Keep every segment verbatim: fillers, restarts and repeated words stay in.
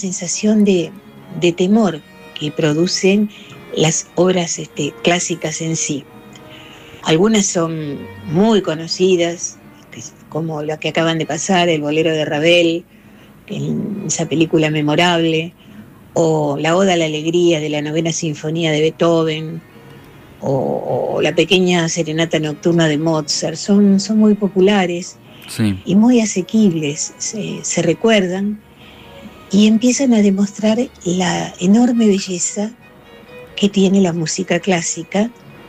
sensación de, de temor que producen las obras este, clásicas en sí. Algunas son muy conocidas, como la que acaban de pasar, El bolero de Ravel, esa película memorable, o la Oda a la Alegría de la Novena Sinfonía de Beethoven, o, o la Pequeña Serenata Nocturna de Mozart. Son, son muy populares, sí, y muy asequibles, se, se recuerdan y empiezan a demostrar la enorme belleza que tiene la música clásica,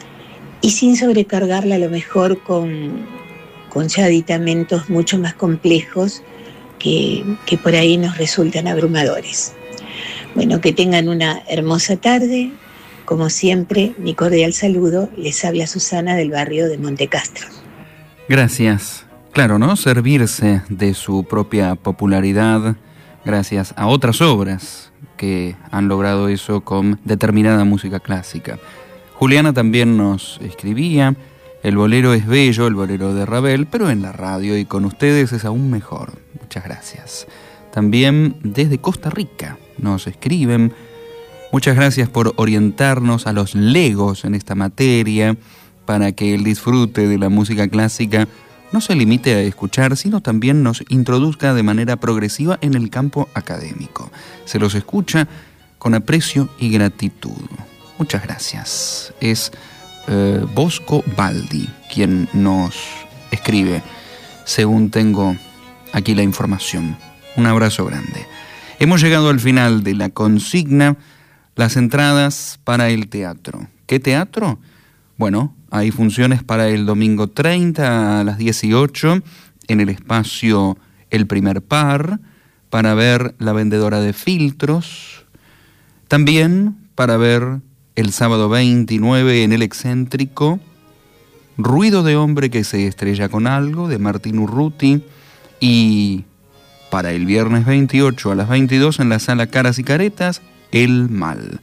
y sin sobrecargarla a lo mejor con, con ya aditamentos mucho más complejos que, que por ahí nos resultan abrumadores. Bueno, que tengan una hermosa tarde. Como siempre, mi cordial saludo. Les habla Susana del barrio de Montecastro. Gracias. Claro, ¿no? Servirse de su propia popularidad gracias a otras obras que han logrado eso con determinada música clásica. Juliana también nos escribía: el bolero es bello, el bolero de Ravel, pero en la radio y con ustedes es aún mejor. Muchas gracias. También desde Costa Rica nos escriben: muchas gracias por orientarnos a los legos en esta materia para que el disfrute de la música clásica no se limite a escuchar, sino también nos introduzca de manera progresiva en el campo académico. Se los escucha con aprecio y gratitud. Muchas gracias. Es eh, Bosco Baldi quien nos escribe, según tengo aquí la información. Un abrazo grande. Hemos llegado al final de la consigna, las entradas para el teatro. ¿Qué teatro? Bueno, hay funciones para el domingo treinta a las dieciocho en el espacio El Primer Par, para ver La Vendedora de Filtros. También para ver el sábado veintinueve en el Excéntrico, Ruido de hombre que se estrella con algo, de Martín Urruti. Y para el viernes veintiocho a las veintidós en la sala Caras y Caretas, El Mal.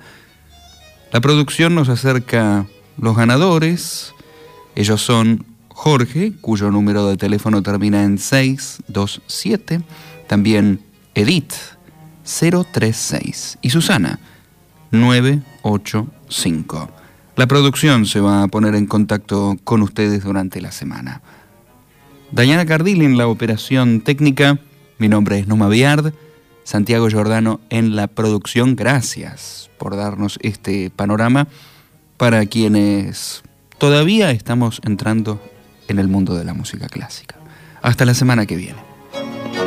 La producción nos acerca los ganadores. Ellos son Jorge, cuyo número de teléfono termina en seis dos siete, también Edith, cero tres seis, y Susana, nueve ocho cinco. La producción se va a poner en contacto con ustedes durante la semana. Dayana Cardil en la operación técnica, mi nombre es Numa Biard, Santiago Giordano en la producción. Gracias por darnos este panorama para quienes todavía estamos entrando en el mundo de la música clásica. Hasta la semana que viene.